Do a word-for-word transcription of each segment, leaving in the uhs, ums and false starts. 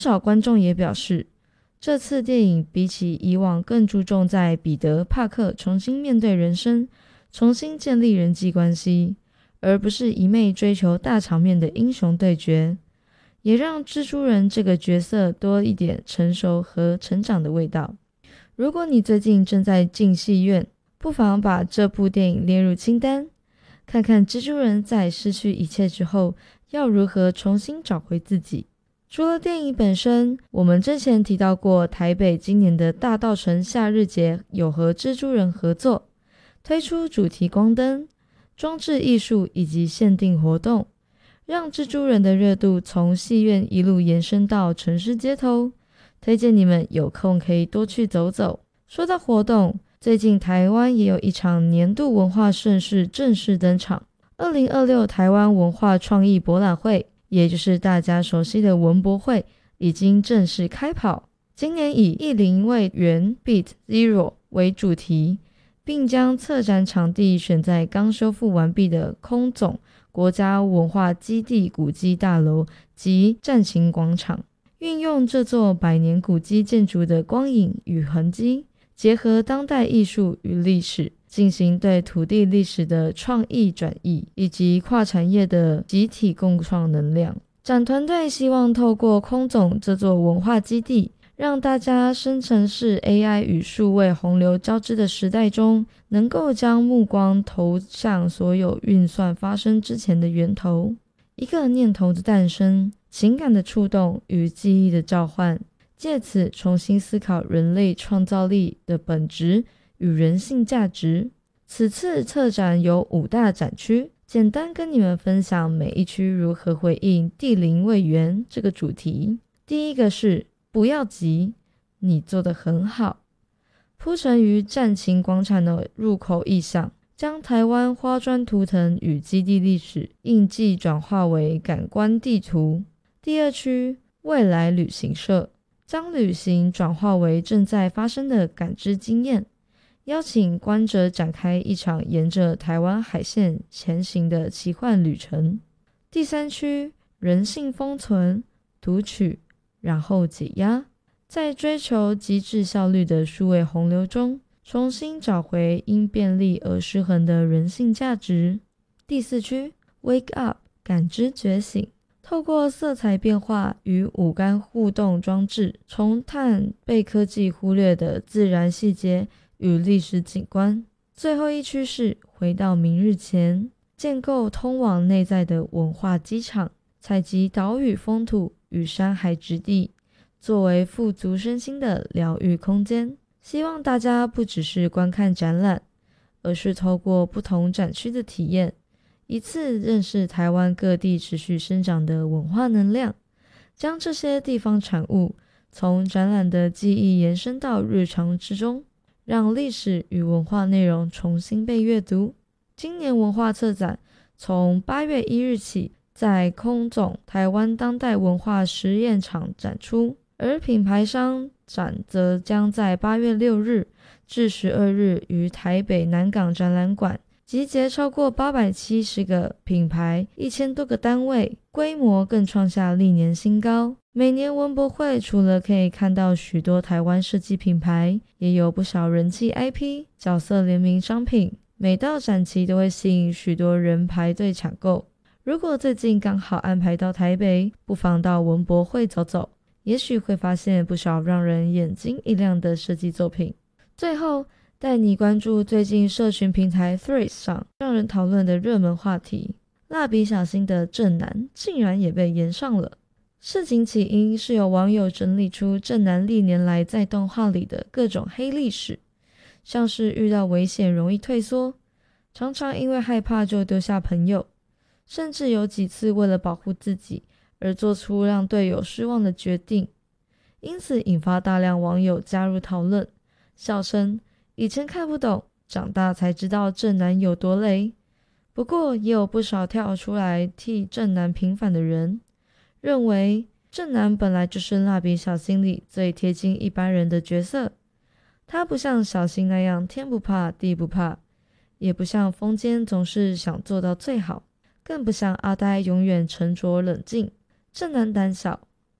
不少观众也表示，这次电影比起以往更注重在彼得·帕克重新面对人生，重新建立人际关系，而不是一昧追求大场面的英雄对决，也让蜘蛛人这个角色多一点成熟和成长的味道。如果你最近正在进戏院，不妨把这部电影列入清单，看看蜘蛛人在失去一切之后要如何重新找回自己。除了电影本身，我们之前提到过台北今年的大稻埕夏日节有和蜘蛛人合作，推出主题光灯、装置艺术以及限定活动，让蜘蛛人的热度从戏院一路延伸到城市街头，推荐你们有空可以多去走走。说到活动，最近台湾也有一场年度文化盛事正式登场，二零二六台湾文化创意博览会，也就是大家熟悉的文博会，已经正式开跑。今年以一零位元 Beat Zero 为主题，并将策展场地选在刚修复完毕的空总国家文化基地古迹大楼及战情广场，运用这座百年古迹建筑的光影与痕迹，结合当代艺术与历史，进行对土地历史的创意转移，以及跨产业的集体共创能量。展团队希望透过空总这座文化基地，让大家生成式 A I 与数位洪流交织的时代中，能够将目光投向所有运算发生之前的源头。一个念头的诞生，情感的触动与记忆的召唤，借此重新思考人类创造力的本质与人性价值。此次策展有五大展区，简单跟你们分享每一区如何回应地灵位元这个主题。第一个是不要急，你做得很好。铺陈于战情广场的入口意象，将台湾花砖图腾与基地历史印记转化为感官地图。第二区未来旅行社，将旅行转化为正在发生的感知经验，邀请观者展开一场沿着台湾海线前行的奇幻旅程。第三区人性封存、读取，然后解压，在追求极致效率的数位洪流中，重新找回因便利而失衡的人性价值。第四区 Wake Up 感知觉醒，透过色彩变化与五感互动装置，重探被科技忽略的自然细节与历史景观。最后一区是回到明日前，建构通往内在的文化机场，采集岛屿风土与山海质地，作为富足身心的疗愈空间。希望大家不只是观看展览，而是透过不同展区的体验，一次认识台湾各地持续生长的文化能量，将这些地方产物从展览的记忆延伸到日常之中，让历史与文化内容重新被阅读。今年文化策展从八月一日起在空总台湾当代文化实验场展出，而品牌商展则将在八月六日至十二日于台北南港展览馆集结超过八百七十个品牌，一千多个单位，规模更创下历年新高。每年文博会除了可以看到许多台湾设计品牌，也有不少人气 I P、角色联名商品，每到展期都会吸引许多人排队抢购。如果最近刚好安排到台北，不妨到文博会走走，也许会发现不少让人眼睛一亮的设计作品。最后带你关注最近社群平台 Threads 上让人讨论的热门话题，蜡笔小新的正男竟然也被炎上了。事情起因是有网友整理出正男历年来在动画里的各种黑历史，像是遇到危险容易退缩，常常因为害怕就丢下朋友，甚至有几次为了保护自己而做出让队友失望的决定，因此引发大量网友加入讨论，笑称以前看不懂，长大才知道正男有多雷。不过也有不少跳出来替正男平反的人，认为正男本来就是蜡笔小新里最贴近一般人的角色，他不像小新那样天不怕地不怕，也不像风间总是想做到最好，更不像阿呆永远沉着冷静。正男胆小，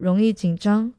容易紧张，